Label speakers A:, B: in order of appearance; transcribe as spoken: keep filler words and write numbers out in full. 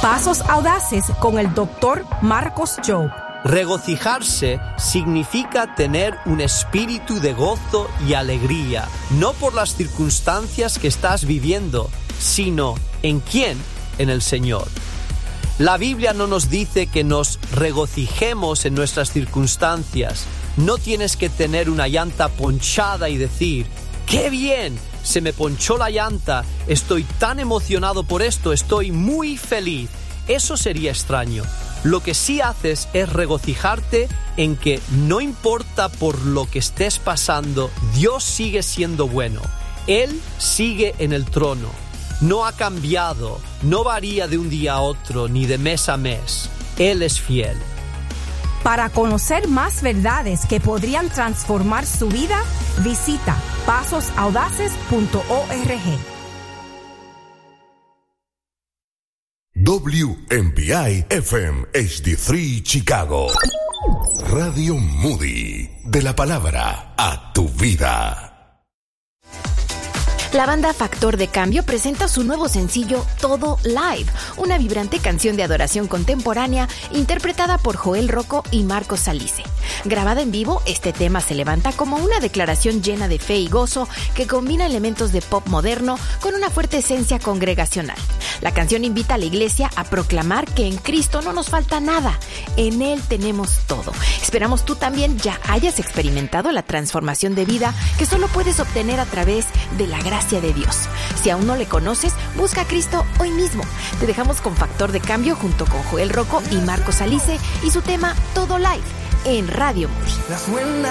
A: Pasos Audaces con el doctor Marcos Jobe.
B: Regocijarse significa tener un espíritu de gozo y alegría, no por las circunstancias que estás viviendo, sino en quién, en el Señor. La Biblia no nos dice que nos regocijemos en nuestras circunstancias. No tienes que tener una llanta ponchada y decir, ¡qué bien! Se me ponchó la llanta, estoy tan emocionado por esto, estoy muy feliz. Eso sería extraño. Lo que sí haces es regocijarte en que no importa por lo que estés pasando, Dios sigue siendo bueno. Él sigue en el trono. No ha cambiado, no varía de un día a otro ni de mes a mes. Él es fiel.
A: Para conocer más verdades que podrían transformar su vida, visita pasos audaces punto org.
C: W M B I F M H D tres Chicago. Radio Moody. De la palabra a tu vida.
D: La banda Factor de Cambio presenta su nuevo sencillo Todo Live, una vibrante canción de adoración contemporánea interpretada por Joel Rocco y Marcos Salice. Grabada en vivo, este tema se levanta como una declaración llena de fe y gozo que combina elementos de pop moderno con una fuerte esencia congregacional. La canción invita a la iglesia a proclamar que en Cristo no nos falta nada, en Él tenemos todo. Esperamos tú también ya hayas experimentado la transformación de vida que solo puedes obtener a través de la gracia de Dios. Si aún no le conoces, busca a Cristo hoy mismo. Te dejamos con Factor de Cambio junto con Joel Rocco y Marcos Salice y su tema Todo Live en Radio Moody.